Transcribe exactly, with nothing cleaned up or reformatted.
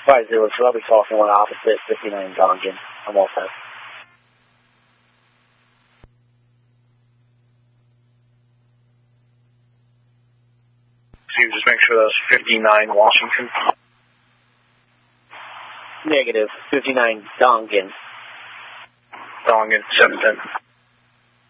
five zero two, I'll be talking one opposite, fifty-nine Dongan. I'm all set. So you just make sure that's fifty-nine Washington. Negative, fifty-nine Dongan. Dongan, seven ten.